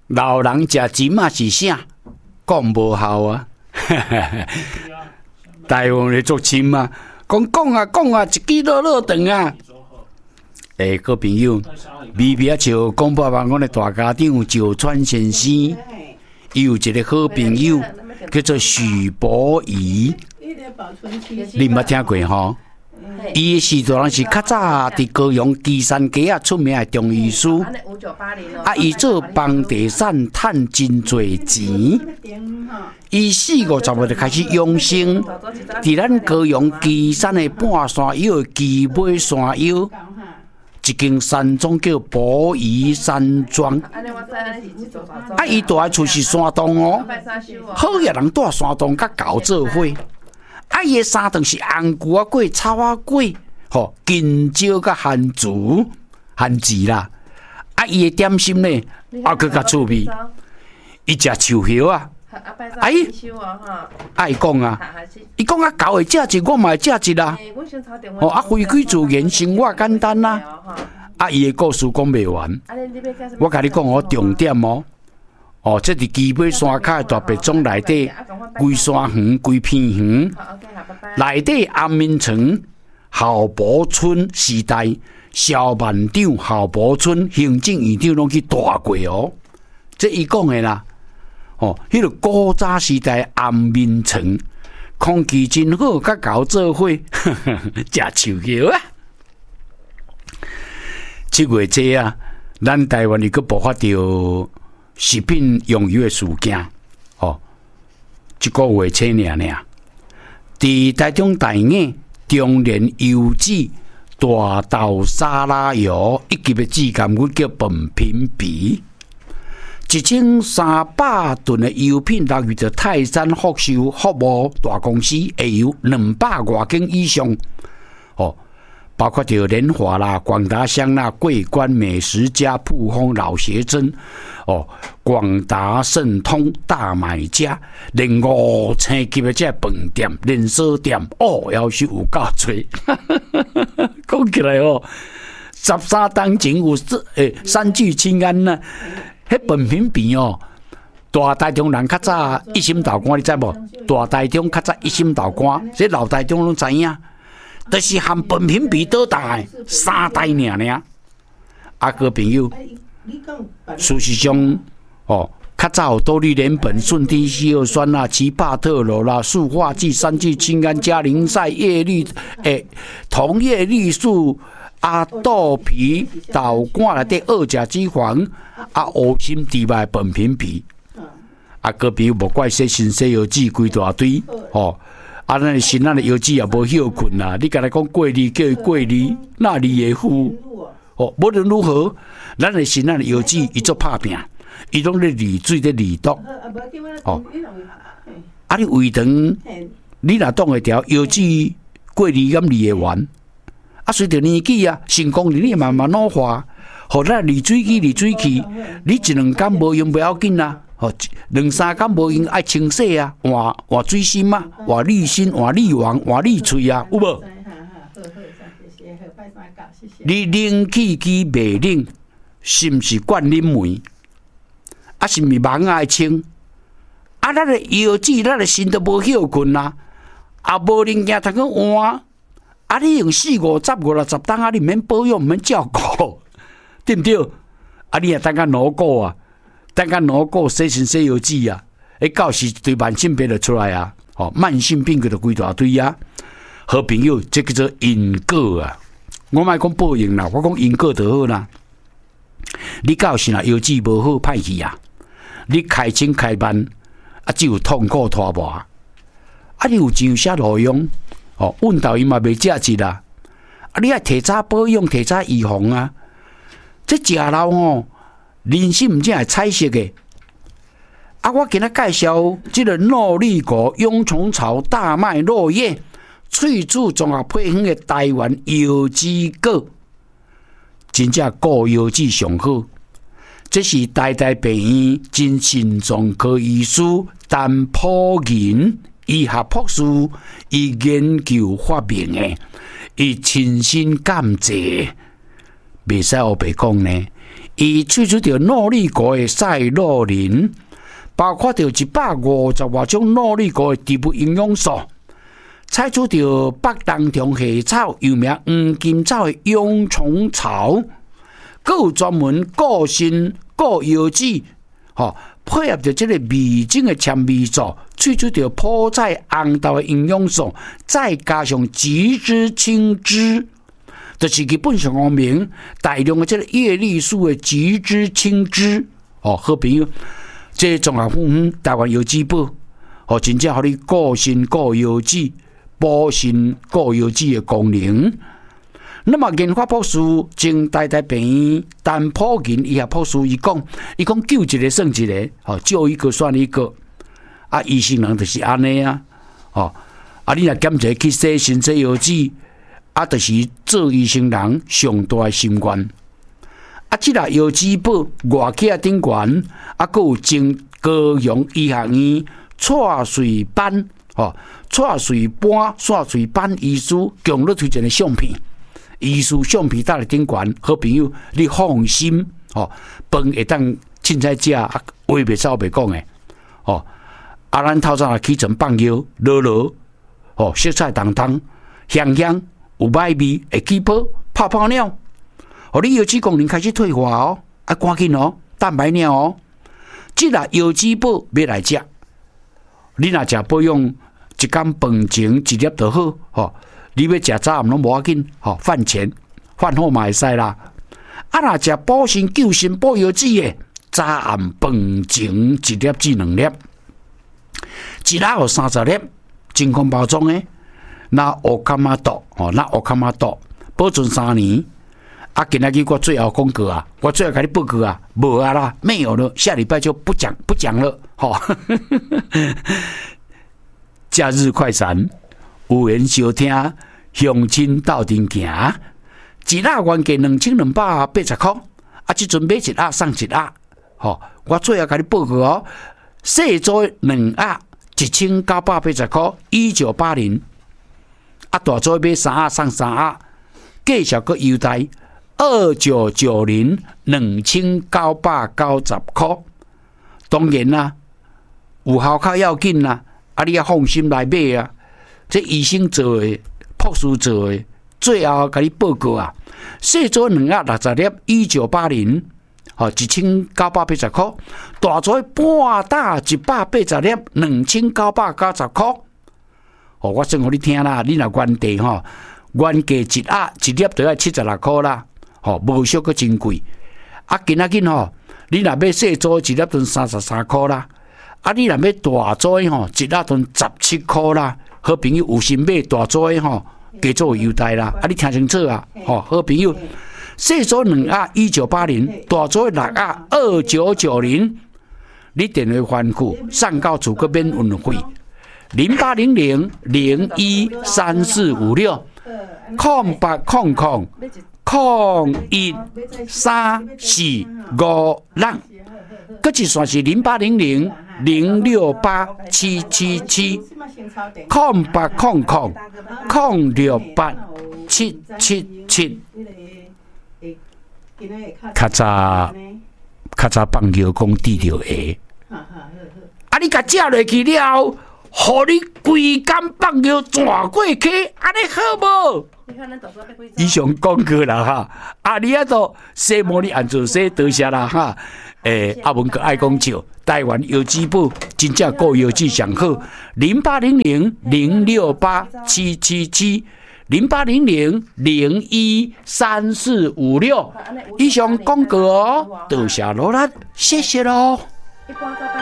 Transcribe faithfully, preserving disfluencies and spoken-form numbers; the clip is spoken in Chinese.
老人食金嘛是啥？讲无效啊！台湾咧做亲嘛，讲讲啊讲啊，一支落落长啊！诶、欸，各朋友，微微啊像广播网我的大家长赵川先生，伊有一个好朋友叫做许博仪，你捌听过吼？伊的时代人是较早伫高雄基山街啊出名的中医师，啊，伊做房地产赚真侪钱。伊四五十岁就开始养生，伫咱高雄基山的半山腰的基尾山腰，一间山庄叫博仪山庄。啊，伊住的厝是山洞哦，好个人住山洞甲搞做伙。啊，伊的三顿是红菇啊粿、草啊粿，吼，金蕉甲番薯、番薯啦。啊，伊的点心呢，啊，佮较趣味。伊食树叶啊，哎，爱讲啊，伊讲啊，狗会食一，我嘛会食一啦。哦，啊，非规自然，生活简单啦。啊，伊的故事讲袂完，我甲你讲哦，重点哦。哦，这伫基尾山脚大白庄内底，规山园、规片园，内底安民城、郝柏村时代，萧万长、郝柏村行政院长拢去住过哦。这伊讲的啦，哦，迄、那个古早时代安民城，空气真好，甲狗做伙，食树叶啊。七月这啊，咱台湾又佮爆发着食品用油的事件，哦，一个月前尔尔，伫台中大雅中联油脂大豆沙拉油一级的质感，我叫本品比，一千三百吨的油品落入着泰山福寿服务大公司，会有两百外斤以上，哦。包括着联华啦、广达香啦、桂冠美食家、富丰老协珍，哦，广达盛通大买家，连五星级的这饭店、连锁店，哦，要是有够多。讲起来哦，十三当前有诶三聚氰胺呐，迄本品比哦，大台中人较早一心豆干，你知无？大台中较早一心豆干，这老台中拢知影。就是含本品比倒大三代尔尔，啊个朋友，事实上，哦，较早多氯联苯、顺地烯二酸啦、奇帕特罗啦、塑化剂、三聚氰胺、加林赛、叶绿诶、同叶绿素、啊豆皮、豆干内底二甲基黄、啊乌心地外本品比，啊个朋友无怪说新西药剂规大堆，哦。啊，咱身咱的油脂也无休困啦。你甲他讲过滤叫伊过滤，那你也付哦。无论如何，咱的身咱的油脂伊做拍拼，伊拢咧滤水咧滤毒哦。啊，你胃肠你若挡会调油脂过滤咁滤会完，啊，随着年纪啊，成功率你慢慢老化，互咱滤水器滤水器，你一两工无用不要紧啦。哦，两三工无用爱清洗啊，换换水心啊，换滤芯，换滤网，换滤喙啊，有无？你冷气机袂冷，是毋是灌啉煤？啊，是毋是网爱清？啊，咱的腰子，咱的身都无休困啊，啊，无零件通去换，啊，你用四五十五六十当啊，你免保养，免照顾，对不对？啊，你也等下脑骨啊。等下脑骨洗身洗药剂啊，诶，到时一堆慢性病就出来啊！哦，慢性病佢就规大堆啊。好朋友，这叫做因果啊。我莫讲报应啦，我讲因果就好啦。你到时若药剂无好歹去啊，你开清开慢啊，只有痛苦拖磨啊。啊，你有钱有啥路用？哦，阮导伊嘛袂食一啦。啊，你爱提早保养，提早预防啊。这食老哦。人参唔只系彩色嘅，啊！我今日介绍这个诺丽果蛹虫草大麦落叶萃取综合配方嘅台湾药脂果，真正顾药脂上好。这是台大病院真心脏科医师陈普仁医学博士伊研究发明嘅，伊亲身鉴证，袂使黑白讲呢。 伊萃取到诺丽果的赛洛林，包括到一百五十多种诺丽果的植物营养素，采取到北冬虫夏草又名黄金草的蛹虫草，佮有专门固性固油脂，吼、哦、配合着这个味精的纤维素，萃取到菠菜红豆的营养素，再加上菊枝青汁。就是基本上讲明大量的这个叶绿素的菊枝青汁，哦，好朋友，这综合方台湾有机宝，哦，真正互你固身固油脂、补肾固油脂的功能。那么研发博士正台大病院陈普银医学博士伊讲，伊讲救一个算一个，哦，救一个算一个，啊，医生人就是安尼啊，哦，啊，你若检查去洗身体油脂。啊，就是做医生人上大的心愿。啊，即个药脂宝外企顶悬，啊，佮有经高雄医学院蔡瑞班，吼，蔡瑞班、蔡瑞班医师共同推荐的相片，医师相片搭咧顶悬，好朋友你放心，吼，饭会当凊彩食，啊，话袂走袂讲诶，吼，啊，咱透早起床放药，落落，吼，色彩当当，香香。有歹味，会起泡泡泡尿，互你油脂功能开始退化哦，啊，赶紧哦，蛋白尿哦，即个油脂宝要来食，你若食保养，一工饭前一粒就好，吼，你要食早暗拢无要紧，吼，饭前饭后嘛会使啦。啊，若食补肾救肾补油脂的，早暗饭前一粒至两粒，一粒有三十粒，真空包装的。那乌卡玛豆，哦，那乌卡玛豆保存三年。啊，今仔日我最后讲过啊，我最后给你报告啊，无啊啦，没有了，下礼拜就不讲不讲了，吼、哦。假日快闪，有缘收听，乡亲斗阵行，一粒原价两千两百八十块，啊，即阵买一粒送一粒，吼、哦，我最后给你报告哦，细组两粒一千九百八十块，一九八零。啊，大组买三盒送三盒，计小个优待二九九零两千九百九十块。当然啦、啊，有效较要紧啦、啊，啊你要放心来买啊。这医生做的，博士做的，最后给你报告啊。细组两盒六十粒，一九八零，哦，一千九百八十块。大组半打一百八十粒，两千九百九十块。哦，我算互你听啦，你若原价吼，原价一盒一粒都要七十六块啦，吼，无俗个真贵。啊，今仔日吼，你若要细组一粒吨三十三块啦，啊，你若要大组吼，一粒吨十七块啦。好朋友有心买大组吼，加做优待啦。啊，你听清楚啊，吼，好朋友，细组两盒一九八零，大组六盒二九九零，你电话还库上到厝个免运费。零八零零零一三四五六，空八空空空一三四五六，搁一线是零八零零零六八七七七，空八空空空六八七七七。较早较早放药讲治疗下，啊！你甲食落去了。互你规工放药转过去，安尼好无？以上讲过啦哈，啊你啊都西摩你按做说多谢啦哈。诶、欸，阿文哥爱讲笑，台湾药脂宝真正顾药脂上好，零八零零零六八七七七，零八零零零一三四五六。以上讲过哦，多谢罗兰，谢谢喽。